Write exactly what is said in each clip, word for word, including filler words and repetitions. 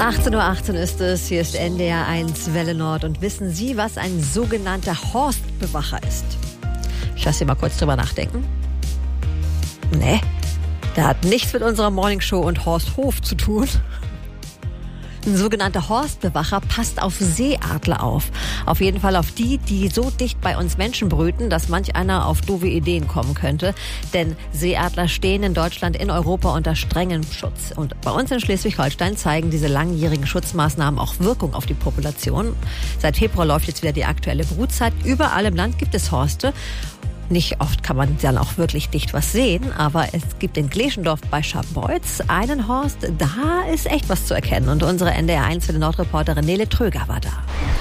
achtzehn Uhr achtzehn ist es, hier ist N D R eins Welle Nord. Und wissen Sie, was ein sogenannter Horstbewacher ist? Ich lasse Sie mal kurz drüber nachdenken. Nee, der hat nichts mit unserer Morningshow und Horst Hof zu tun. Ein sogenannter Horstbewacher passt auf Seeadler auf. Auf jeden Fall auf die, die so dicht bei uns Menschen brüten, dass manch einer auf doofe Ideen kommen könnte. Denn Seeadler stehen in Deutschland, in Europa unter strengem Schutz. Und bei uns in Schleswig-Holstein zeigen diese langjährigen Schutzmaßnahmen auch Wirkung auf die Population. Seit Februar läuft jetzt wieder die aktuelle Brutzeit. Überall im Land gibt es Horste. Nicht oft kann man dann auch wirklich dicht was sehen, aber es gibt in Gleschendorf bei Scharbeutz einen Horst, da ist echt was zu erkennen. Und unsere N D R eins Welle Nord-Reporterin Nele Tröger war da.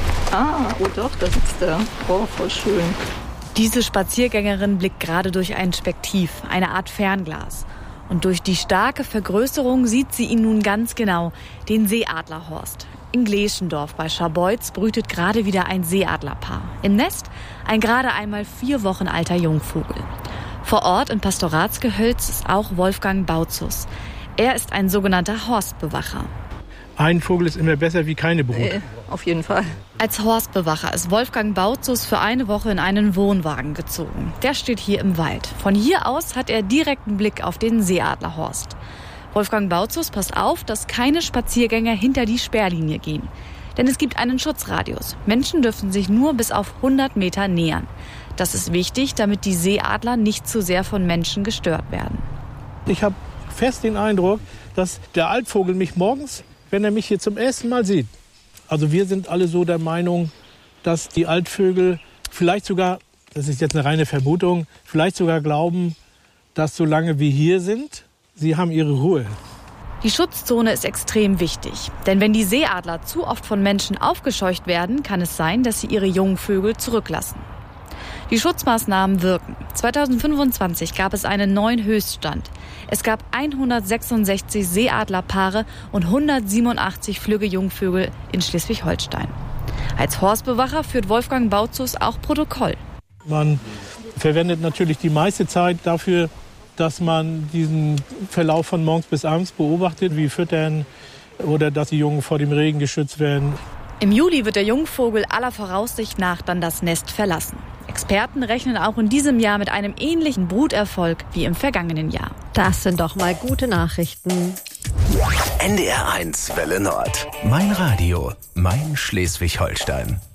Ah, oh doch, da sitzt er. Oh, voll schön. Diese Spaziergängerin blickt gerade durch ein Spektiv, eine Art Fernglas. Und durch die starke Vergrößerung sieht sie ihn nun ganz genau, den Seeadlerhorst. In Gleschendorf bei Scharbeutz brütet gerade wieder ein Seeadlerpaar. Im Nest ein gerade einmal vier Wochen alter Jungvogel. Vor Ort im Pastoratsgehölz ist auch Wolfgang Bautzus. Er ist ein sogenannter Horstbewacher. Ein Vogel ist immer besser wie keine Brut. Äh, auf jeden Fall. Als Horstbewacher ist Wolfgang Bautzus für eine Woche in einen Wohnwagen gezogen. Der steht hier im Wald. Von hier aus hat er direkten Blick auf den Seeadlerhorst. Wolfgang Bautzus passt auf, dass keine Spaziergänger hinter die Sperrlinie gehen. Denn es gibt einen Schutzradius. Menschen dürfen sich nur bis auf hundert Meter nähern. Das ist wichtig, damit die Seeadler nicht zu sehr von Menschen gestört werden. Ich habe fest den Eindruck, dass der Altvogel mich morgens, wenn er mich hier zum ersten Mal sieht, also wir sind alle so der Meinung, dass die Altvögel vielleicht sogar, das ist jetzt eine reine Vermutung, vielleicht sogar glauben, dass solange wir hier sind, sie haben ihre Ruhe. Die Schutzzone ist extrem wichtig. Denn wenn die Seeadler zu oft von Menschen aufgescheucht werden, kann es sein, dass sie ihre Jungvögel zurücklassen. Die Schutzmaßnahmen wirken. zweitausendfünfundzwanzig gab es einen neuen Höchststand. Es gab hundertsechsundsechzig Seeadlerpaare und hundertsiebenundachtzig flügge Jungvögel in Schleswig-Holstein. Als Horstbewacher führt Wolfgang Bautzus auch Protokoll. Man verwendet natürlich die meiste Zeit dafür, dass man diesen Verlauf von morgens bis abends beobachtet, wie füttern oder dass die Jungen vor dem Regen geschützt werden. Im Juli wird der Jungvogel aller Voraussicht nach dann das Nest verlassen. Experten rechnen auch in diesem Jahr mit einem ähnlichen Bruterfolg wie im vergangenen Jahr. Das sind doch mal gute Nachrichten. N D R eins Welle Nord. Mein Radio, mein Schleswig-Holstein.